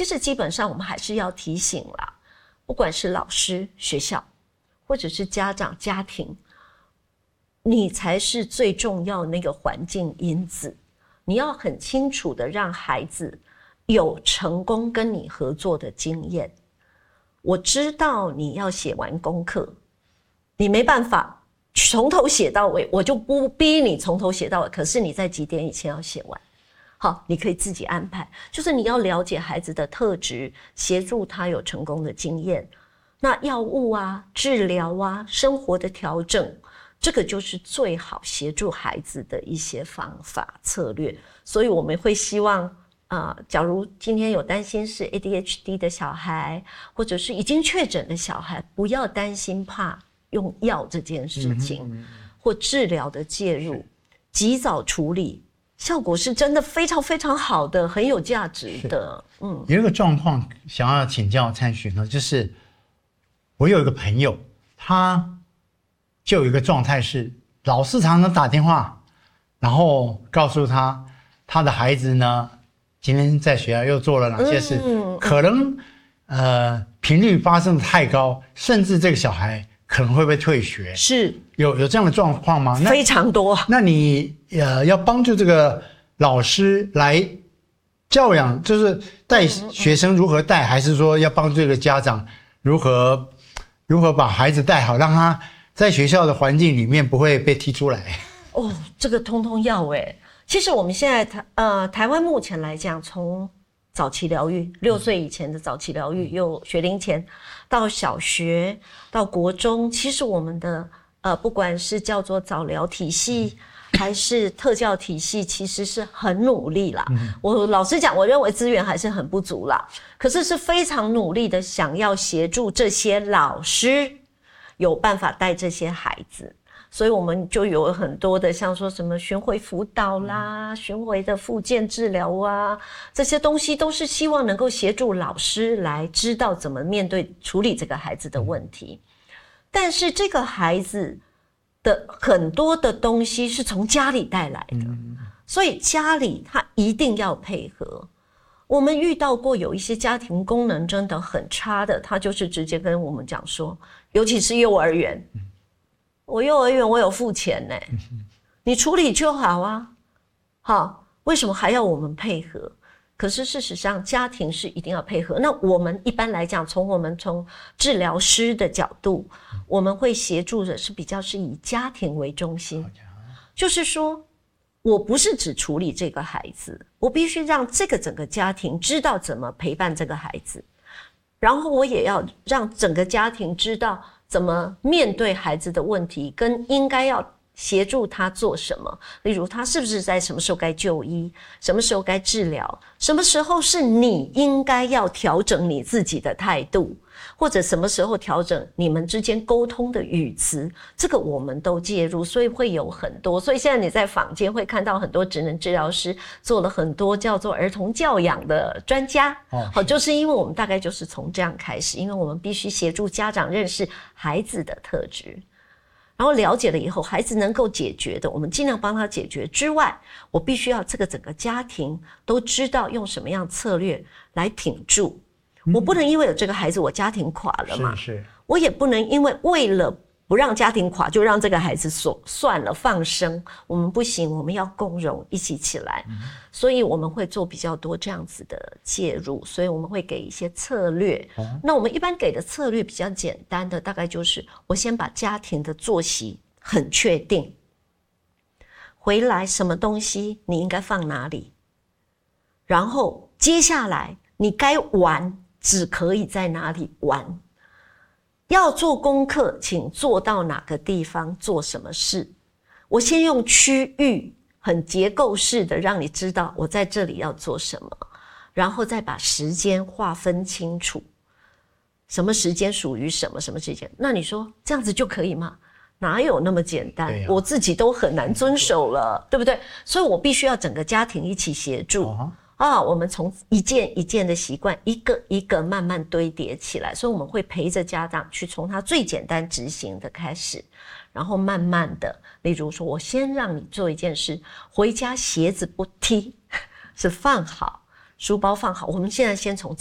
其实基本上我们还是要提醒啦，不管是老师、学校，或者是家长、家庭，你才是最重要的那个环境因子。你要很清楚的让孩子有成功跟你合作的经验。我知道你要写完功课，你没办法从头写到尾，我就不逼你从头写到尾，可是你在几点以前要写完。好，你可以自己安排，就是你要了解孩子的特质，协助他有成功的经验。那药物啊、治疗啊、生活的调整，这个就是最好协助孩子的一些方法策略。所以我们会希望假如今天有担心是 ADHD 的小孩，或者是已经确诊的小孩，不要担心怕用药这件事情，或治疗的介入，及早处理，效果是真的非常非常好的，很有价值的。 有一个状况想要请教参询呢，就是我有一个朋友，他就有一个状态是，老师常常打电话，然后告诉他的孩子呢，今天在学校又做了哪些事，可能频率发生的太高，甚至这个小孩可能会被退学。 是有这样的状况吗？ 非常多。 那你要帮助这个老师来教养，就是带学生如何带，还是说要帮助这个家长如何把孩子带好，让他在学校的环境里面不会被踢出来？ 哦，这个通通要欸。其实我们现在台湾目前来讲，从早期疗愈6岁以前的早期疗愈，又学龄前到小学到国中，其实我们的不管是叫做早疗体系还是特教体系，其实是很努力啦。我老实讲，我认为资源还是很不足啦，可是是非常努力的想要协助这些老师有办法带这些孩子。所以我们就有很多的像说什么巡回辅导啦、巡回的复健治疗啊，这些东西都是希望能够协助老师来知道怎么面对处理这个孩子的问题。但是这个孩子的很多的东西是从家里带来的，所以家里他一定要配合。我们遇到过有一些家庭功能真的很差的，他就是直接跟我们讲说，尤其是幼儿园，我幼儿园我有付钱呢，你处理就好啊。好，为什么还要我们配合？可是事实上家庭是一定要配合。那我们一般来讲，从治疗师的角度，我们会协助的是比较是以家庭为中心，就是说我不是只处理这个孩子，我必须让这个整个家庭知道怎么陪伴这个孩子，然后我也要让整个家庭知道怎么面对孩子的问题，跟应该要协助他做什么。例如他是不是在什么时候该就医，什么时候该治疗，什么时候是你应该要调整你自己的态度，或者什么时候调整你们之间沟通的语词，这个我们都介入。所以会有很多，所以现在你在坊间会看到很多职能治疗师做了很多叫做儿童教养的专家。好，就是因为我们大概就是从这样开始，因为我们必须协助家长认识孩子的特质，然后了解了以后，孩子能够解决的，我们尽量帮他解决之外，我必须要这个整个家庭都知道用什么样策略来挺住。我不能因为有这个孩子我家庭垮了嘛， 是我也不能因为了不让家庭垮就让这个孩子算了放生，我们不行，我们要共融一起起来。所以我们会做比较多这样子的介入，所以我们会给一些策略。那我们一般给的策略比较简单的，大概就是我先把家庭的作息很确定，回来什么东西你应该放哪里，然后接下来你该玩只可以在哪里玩，要做功课请做到哪个地方做什么事。我先用区域很结构式的让你知道我在这里要做什么，然后再把时间划分清楚，什么时间属于什么什么时间。那你说这样子就可以吗？哪有那么简单，我自己都很难遵守了，对不对？所以我必须要整个家庭一起协助。我们从一件一件的习惯一个一个慢慢堆叠起来，所以我们会陪着家长去从他最简单执行的开始，然后慢慢的，例如说我先让你做一件事，回家鞋子不踢，是放好，书包放好，我们现在先从